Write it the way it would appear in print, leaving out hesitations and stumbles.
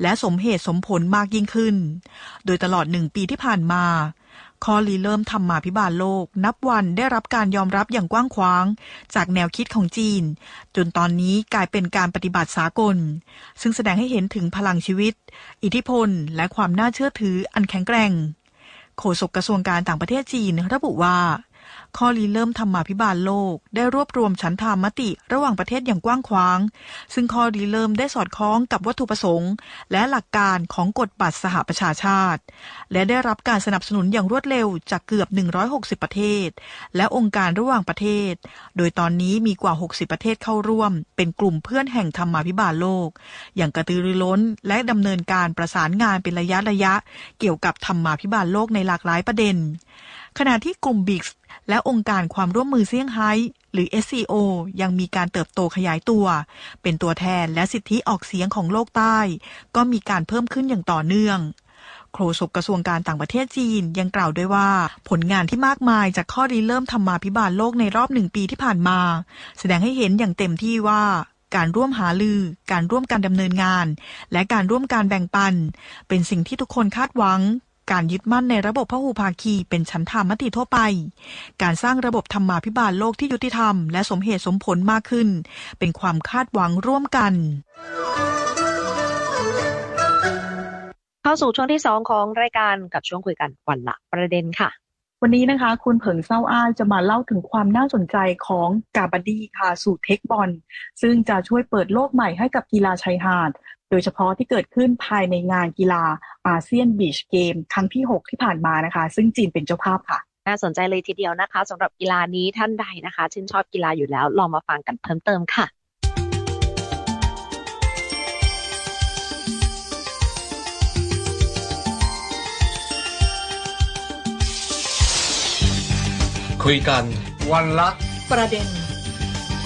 และสมเหตุสมผลมากยิ่งขึ้นโดยตลอด1 ปีที่ผ่านมาข้อริเริ่มธรรมาภิบาลโลกนับวันได้รับการยอมรับอย่างกว้างขวางจากแนวคิดของจีนจนตอนนี้กลายเป็นการปฏิบัติสากลซึ่งแสดงให้เห็นถึงพลังชีวิตอิทธิพลและความน่าเชื่อถืออันแข็งแกร่งโฆษกกระทรวงการต่างประเทศจีนระบุว่าข้อริเริ่มธรรมาภิบาลโลกได้รวบรวมฉันทามติระหว่างประเทศอย่างกว้างขวางซึ่งข้อริเริ่มได้สอดคล้องกับวัตถุประสงค์และหลักการของกฎบัตรสหประชาชาติและได้รับการสนับสนุนอย่างรวดเร็วจากเกือบ160ประเทศและองค์การระหว่างประเทศโดยตอนนี้มีกว่า60ประเทศเข้าร่วมเป็นกลุ่มเพื่อนแห่งธรรมาภิบาลโลกอย่างกระตือรือร้นและดำเนินการประสานงานเป็นระยะเกี่ยวกับธรรมาภิบาลโลกในหลากหลายประเด็นขณะที่กลุ่ม BRICS และองค์การความร่วมมือเซี่ยงไฮ้หรือ SCO ยังมีการเติบโตขยายตัวเป็นตัวแทนและสิทธิออกเสียงของโลกใต้ก็มีการเพิ่มขึ้นอย่างต่อเนื่องโฆษกกระทรวงการต่างประเทศจีนยังกล่าวด้วยว่าผลงานที่มากมายจากข้อริเริ่มธรรมาภิบาลโลกในรอบ1 ปีที่ผ่านมาแสดงให้เห็นอย่างเต็มที่ว่าการร่วมหารือการร่วมการดำเนินงานและการร่วมการแบ่งปันเป็นสิ่งที่ทุกคนคาดหวังการยึดมั่นในระบบพหุภาคีเป็นฉันทามติทั่วไปการสร้างระบบธรรมาภิบาลโลกที่ยุติธรรมและสมเหตุสมผลมากขึ้นเป็นความคาดหวังร่วมกันเข้าสู่ช่วงที่2ของรายการกับช่วงคุยกันวันละประเด็นค่ะวันนี้นะคะคุณเผิงเศร้าอ้ายจะมาเล่าถึงความน่าสนใจของกาบาดี้ค่ะสู่เทคบอลซึ่งจะช่วยเปิดโลกใหม่ให้กับกีฬาชายหาดโดยเฉพาะที่เกิดขึ้นภายในงานกีฬาอาเซียนบีชเกมครั้งที่6ที่ผ่านมานะคะซึ่งจีนเป็นเจ้าภาพค่ะน่าสนใจเลยทีเดียวนะคะสำหรับกีฬานี้ท่านใดนะคะชื่นชอบกีฬาอยู่แล้วลองมาฟังกันเพิ่มเติมค่ะคุยกันวันละประเด็น